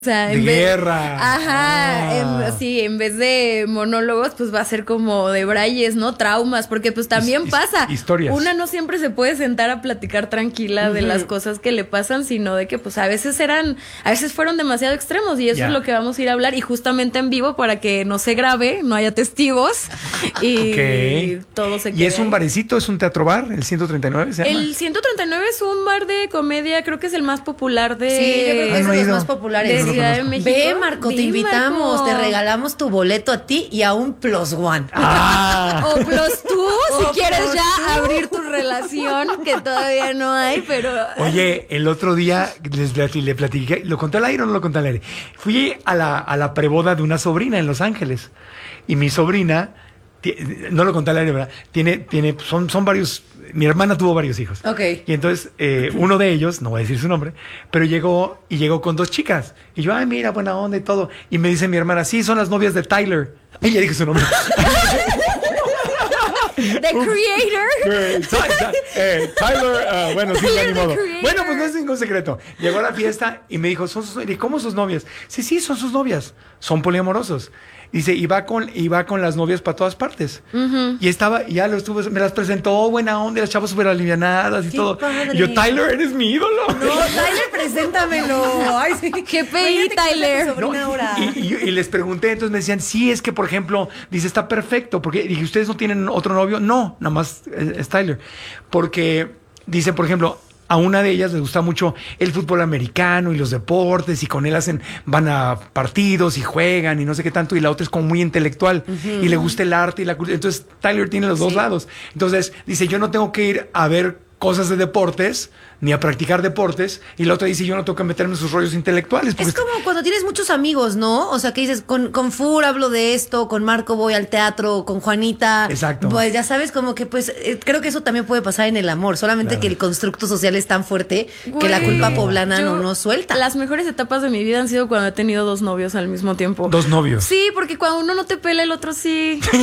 O sea, de guerra. Ajá, en vez de monólogos, pues va a ser como de brayes, ¿no? Traumas, porque pues también pasa. Historias. Una no siempre se puede sentar a platicar tranquila de las cosas que le pasan, sino de que pues a veces fueron demasiado extremos y eso es lo que vamos a ir a hablar y justamente en vivo para que no se grabe, no haya testigos y todo se quede. ¿Y es un barecito, es un teatro bar, el 139 se llama? El 139 es un bar de comedia, creo que es el más popular de... Sí, yo creo que es de los más populares. De Ciudad de México. Ve, Marco, te invitamos, Marco. Te regalamos tu boleto a ti y a un +1. O +2, si quieres ya abrir tu relación, que todavía no hay, pero... Oye, el otro día le platiqué, ¿lo conté al aire o no lo conté al aire? Fui a la preboda de una sobrina en Los Ángeles y mi sobrina, no lo conté al aire, ¿verdad? Son varios... Mi hermana tuvo varios hijos. Ok. Y entonces, uno de ellos, no voy a decir su nombre, pero llegó con 2 chicas. Y yo, ay, mira, buena onda y todo. Y me dice mi hermana, sí, son las novias de Tyler. Y ya dije su nombre. The Creator. Tyler, bueno, sí, Tyler, ni modo. Creator. Bueno, pues no es ningún secreto. Llegó a la fiesta y me dijo, ¿cómo sus novias? Sí, son sus novias. Son poliamorosos. Dice, y va con las novias para todas partes. Y me las presentó, buena onda, y las chavas súper alivianadas y qué todo. Padre. Y yo, Tyler, eres mi ídolo. No, Tyler, preséntamelo. Ay, sí. Qué pedí, Tyler. No, y les pregunté, entonces me decían, sí, es que, por ejemplo, dice, está perfecto, porque dije, ¿ustedes no tienen otro novio? No, nada más es Tyler. Porque, dice, por ejemplo, a una de ellas le gusta mucho el fútbol americano y los deportes y con él van a partidos y juegan y no sé qué tanto, y la otra es como muy intelectual y le gusta el arte y la cultura. Entonces Tyler tiene los dos lados. Entonces dice, yo no tengo que ir a ver cosas de deportes ni a practicar deportes, y la otra dice, yo no tengo que meterme en sus rollos intelectuales. Es como cuando tienes muchos amigos, ¿no? O sea, que dices, con Fur hablo de esto, con Marco voy al teatro, con Juanita. Exacto. Pues ya sabes, como que pues creo que eso también puede pasar en el amor, solamente que el constructo social es tan fuerte que la culpa poblana no suelta. Las mejores etapas de mi vida han sido cuando he tenido 2 novios al mismo tiempo. 2 novios. Sí, porque cuando uno no te pela, el otro sí. Eso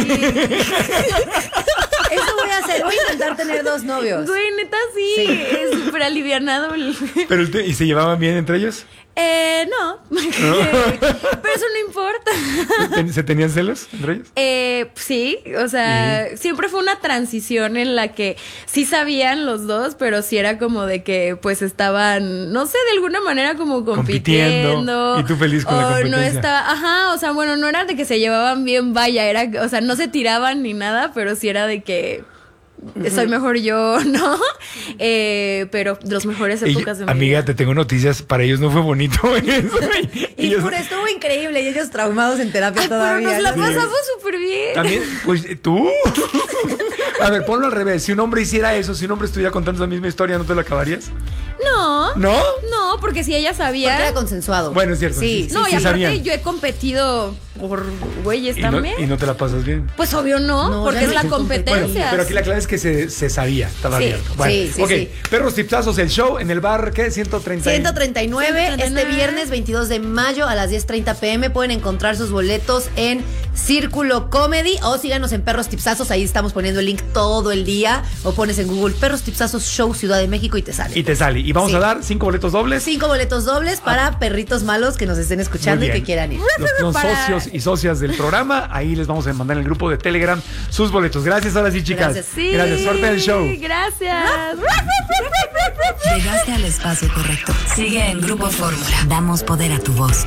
voy a hacer, voy a intentar tener 2 novios. Güey, neta sí. Es súper alivianado. Pero ¿y se llevaban bien entre ellos? No. Pero eso no importa. ¿Se tenían celos entre ellos? Sí, o sea, siempre fue una transición en la que sí sabían los dos, pero sí era como de que pues estaban, no sé, de alguna manera como compitiendo. Y tú feliz con la competencia. No estaba, o sea, bueno, no era de que se llevaban bien, vaya, era, o sea, no se tiraban ni nada, pero sí era de que soy mejor yo, ¿no? Pero de las mejores épocas de mi vida. Amiga, te tengo noticias, para ellos no fue bonito eso. Y por estuvo increíble, y ellos traumados en terapia todavía. Pero nos la pasamos súper bien. También, pues, ¿tú? A ver, ponlo al revés. Si un hombre hiciera eso, si un hombre estuviera contando la misma historia, ¿no te lo acabarías? No. ¿No? No, porque si ella sabía. Porque era consensuado. Bueno, es cierto. Sí, no, sí, y aparte sabían. yo he competido por güeyes también. ¿Y no te la pasas bien? Pues obvio no, porque es la competencia. Bueno, pero aquí la clave es que se sabía, estaba abierto. Bueno, sí. Ok, Perros Tipsazos, el show en el bar, ¿qué? 139, este viernes 22 de mayo a las 10:30 p.m. Pueden encontrar sus boletos en Círculo Comedy o síganos en Perros Tipsazos, ahí estamos poniendo el link todo el día, o pones en Google Perros Tipsazos Show Ciudad de México y te sale. Y vamos a dar 5 boletos dobles. 5 boletos dobles para perritos malos que nos estén escuchando y que quieran ir. Los socios y socias del programa, ahí les vamos a mandar en el grupo de Telegram sus boletos. Gracias, ahora sí, chicas. Gracias. Sí, gracias, suerte en el show. Gracias. Llegaste al espacio correcto. Sigue en Grupo Fórmula. Damos poder a tu voz.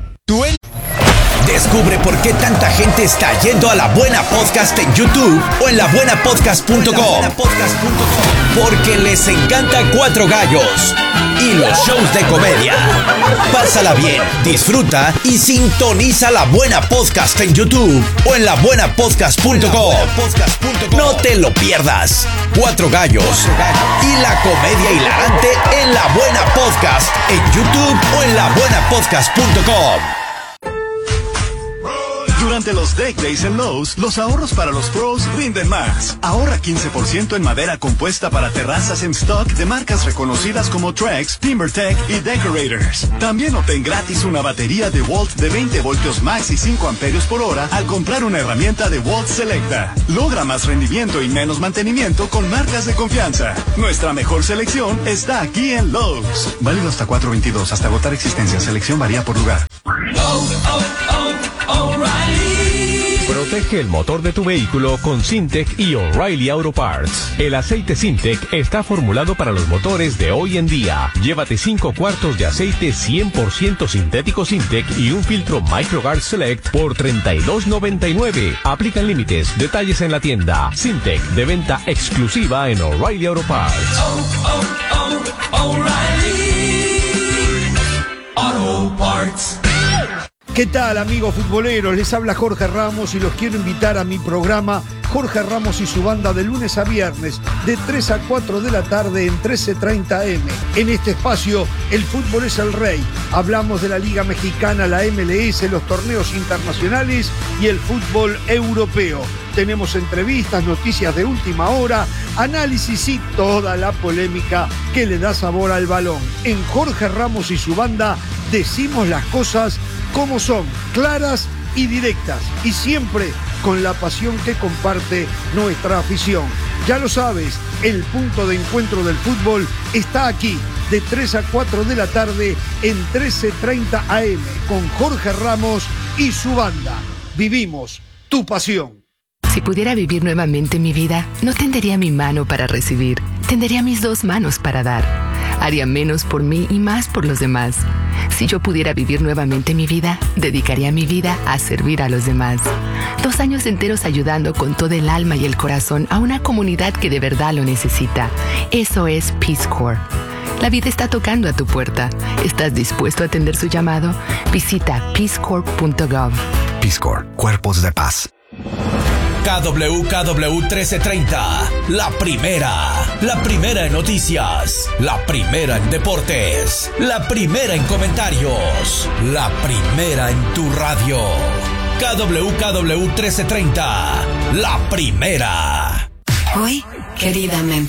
Descubre por qué tanta gente está yendo a La Buena Podcast en YouTube o en labuenapodcast.com. Porque les encanta Cuatro Gallos y los shows de comedia. Pásala bien, disfruta y sintoniza La Buena Podcast en YouTube o en labuenapodcast.com. No te lo pierdas. Cuatro Gallos y la comedia hilarante en La Buena Podcast en YouTube o en labuenapodcast.com. Durante los Deck Days en Lowe's, los ahorros para los pros rinden más. Ahorra 15% en madera compuesta para terrazas en stock de marcas reconocidas como Trex, TimberTech y Decorators. También obtén gratis una batería DeWalt de 20 voltios max y 5 amperios por hora al comprar una herramienta DeWalt Selecta. Logra más rendimiento y menos mantenimiento con marcas de confianza. Nuestra mejor selección está aquí en Lowe's. Válido hasta 4/22, hasta agotar existencia. Selección varía por lugar. Protege el motor de tu vehículo con Syntec y O'Reilly Auto Parts. El aceite Syntec está formulado para los motores de hoy en día. Llévate 5 cuartos de aceite 100% sintético Syntec y un filtro MicroGuard Select por $32.99. Aplican límites. Detalles en la tienda. Syntec, de venta exclusiva en O'Reilly Auto Parts. O'Reilly Auto Parts. ¿Qué tal, amigos futboleros? Les habla Jorge Ramos y los quiero invitar a mi programa Jorge Ramos y su banda de lunes a viernes de 3 a 4 de la tarde en 13:30 AM. En este espacio, el fútbol es el rey. Hablamos de la Liga Mexicana, la MLS, los torneos internacionales y el fútbol europeo. Tenemos entrevistas, noticias de última hora, análisis y toda la polémica que le da sabor al balón. En Jorge Ramos y su banda decimos las cosas como son, claras y directas, y siempre con la pasión que comparte nuestra afición. Ya lo sabes, el punto de encuentro del fútbol está aquí, de 3 a 4 de la tarde en 13:30 AM, con Jorge Ramos y su banda. Vivimos tu pasión. Si pudiera vivir nuevamente mi vida, no tendería mi mano para recibir, tendería mis 2 manos para dar. Haría menos por mí y más por los demás. Si yo pudiera vivir nuevamente mi vida, dedicaría mi vida a servir a los demás. 2 años enteros ayudando con todo el alma y el corazón a una comunidad que de verdad lo necesita. Eso es Peace Corps. La vida está tocando a tu puerta. ¿Estás dispuesto a atender su llamado? Visita peacecorps.gov. Peace Corps, Cuerpos de Paz. KWKW 1330, la primera en noticias, la primera en deportes, la primera en comentarios, la primera en tu radio. KWKW 1330, la primera. Hoy, queridamente.